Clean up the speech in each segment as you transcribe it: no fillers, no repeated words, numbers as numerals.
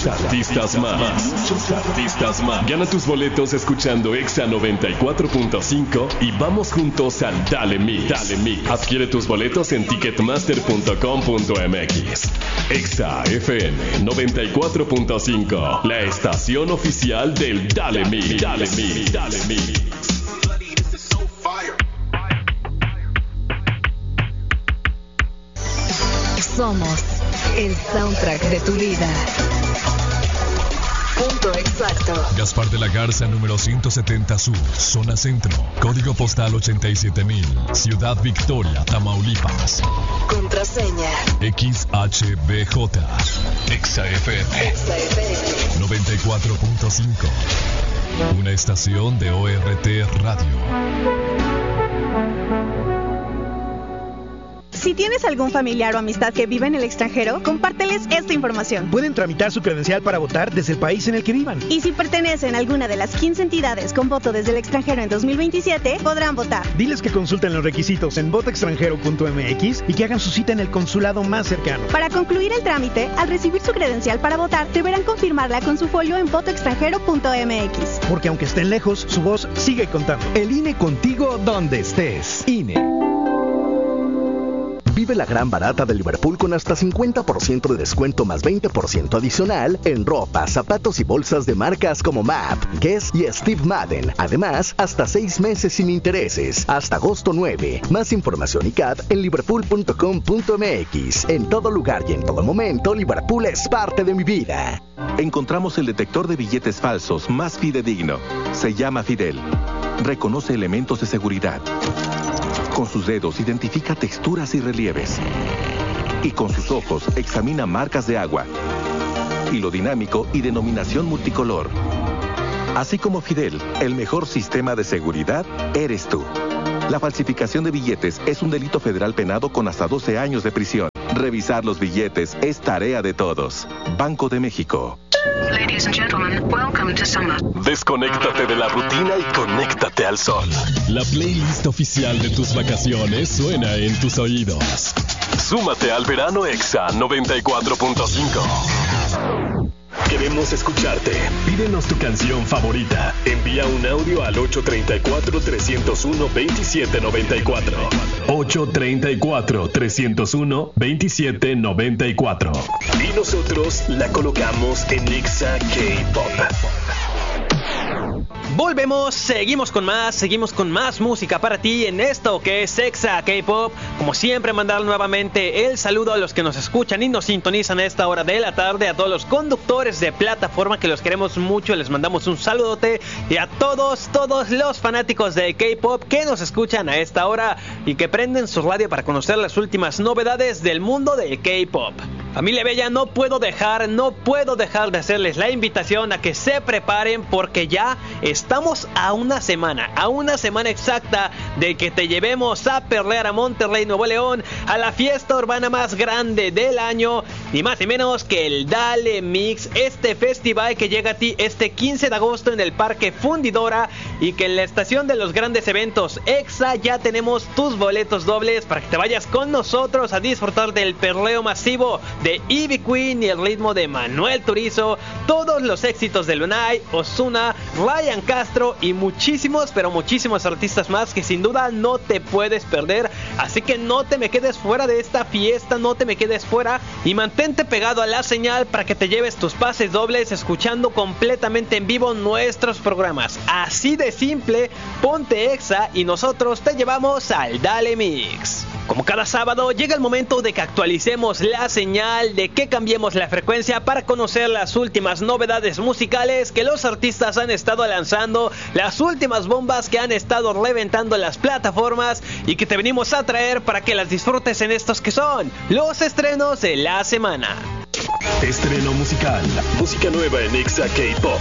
artistas más. Gana tus boletos escuchando Exa 94.5 y vamos juntos al Dale Mix. Adquiere tus boletos en ticketmaster.com.mx. Exa FM 94.5, la estación oficial del Dale Mix. Somos el soundtrack de tu vida. Punto exacto. Gaspar de la Garza, número 170 Sur, zona centro. Código postal 87,000. Ciudad Victoria, Tamaulipas. Contraseña XHBJ. XFM 94.5. Una estación de ORT Radio. Si tienes algún familiar o amistad que vive en el extranjero, compárteles esta información. Pueden tramitar su credencial para votar desde el país en el que vivan. Y si pertenecen a alguna de las 15 entidades con voto desde el extranjero en 2027, podrán votar. Diles que consulten los requisitos en votoextranjero.mx y que hagan su cita en el consulado más cercano. Para concluir el trámite, al recibir su credencial para votar, deberán confirmarla con su folio en votoextranjero.mx. Porque aunque estén lejos, su voz sigue contando. El INE contigo donde estés. INE. Vive la gran barata de Liverpool con hasta 50% de descuento más 20% adicional en ropa, zapatos y bolsas de marcas como MAP, Guess y Steve Madden. Además, hasta 6 meses sin intereses, hasta agosto 9. Más información y CAT en liverpool.com.mx. En todo lugar y en todo momento, Liverpool es parte de mi vida. Encontramos el detector de billetes falsos más fidedigno. Se llama Fidel. Reconoce elementos de seguridad. Con sus dedos identifica texturas y relieves. Y con sus ojos examina marcas de agua, hilo dinámico y denominación multicolor. Así como Fidel, el mejor sistema de seguridad eres tú. La falsificación de billetes es un delito federal penado con hasta 12 años de prisión. Revisar los billetes es tarea de todos. Banco de México. Ladies and gentlemen, welcome to summer. Desconéctate de la rutina y conéctate al sol. La playlist oficial de tus vacaciones suena en tus oídos. Súmate al verano Exa 94.5. Queremos escucharte. Pídenos tu canción favorita. Envía un audio al 834-301-2794. 834-301-2794. Y nosotros la colocamos en Exa K-Pop. Volvemos, seguimos con más música para ti en esto que es Exa K-Pop. Como siempre, mandar nuevamente el saludo a los que nos escuchan y nos sintonizan a esta hora de la tarde, a todos los conductores de plataforma que los queremos mucho, les mandamos un saludote, y a todos los fanáticos de K-Pop que nos escuchan a esta hora y que prenden su radio para conocer las últimas novedades del mundo de K-Pop. Familia Bella, no puedo dejar de hacerles la invitación a que se preparen, porque ya estamos a una semana exacta de que te llevemos a perrear a Monterrey, Nuevo León, a la fiesta urbana más grande del año, ni más ni menos que el Dale Mix, este festival que llega a ti este 15 de agosto en el Parque Fundidora, y que en la estación de los grandes eventos Exa ya tenemos tus boletos dobles para que te vayas con nosotros a disfrutar del perreo masivo de Ivy Queen y el ritmo de Manuel Turizo, todos los éxitos de Lunay, Ozuna, Ryan Castro y muchísimos, pero muchísimos artistas más que sin duda no te puedes perder. Así que no te me quedes fuera de esta fiesta, no te me quedes fuera, y mantente pegado a la señal para que te lleves tus pases dobles escuchando completamente en vivo nuestros programas. Así de simple, ponte Exa y nosotros te llevamos al Dale Mix. Como cada sábado, llega el momento de que actualicemos la señal, de que cambiemos la frecuencia para conocer las últimas novedades musicales que los artistas han estado lanzando, las últimas bombas que han estado reventando las plataformas y que te venimos a traer para que las disfrutes en estos que son los estrenos de la semana. Estreno musical, música nueva en Exa K-Pop.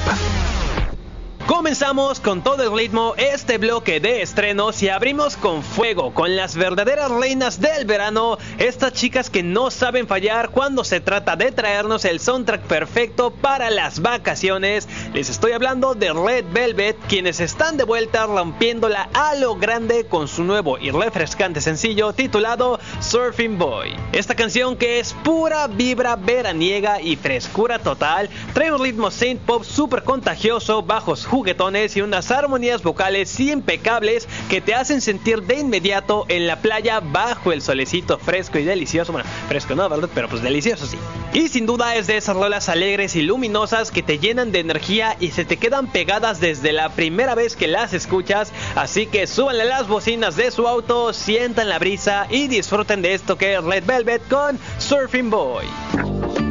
Comenzamos con todo el ritmo este bloque de estrenos y abrimos con fuego, con las verdaderas reinas del verano, estas chicas que no saben fallar cuando se trata de traernos el soundtrack perfecto para las vacaciones, Les estoy hablando de Red Velvet, quienes están de vuelta rompiéndola a lo grande con su nuevo y refrescante sencillo titulado Surfing Boy. Esta canción, que es pura vibra veraniega y frescura total, trae un ritmo synth pop súper contagioso, bajos juguetones y unas armonías vocales impecables que te hacen sentir de inmediato en la playa bajo el solecito fresco y delicioso. Bueno, fresco no, ¿verdad? Pero pues delicioso sí. Y sin duda es de esas rolas alegres y luminosas que te llenan de energía y se te quedan pegadas desde la primera vez que las escuchas. Así que súbanle las bocinas de su auto, sientan la brisa y disfruten de esto que es Red Velvet con Surfing Boy.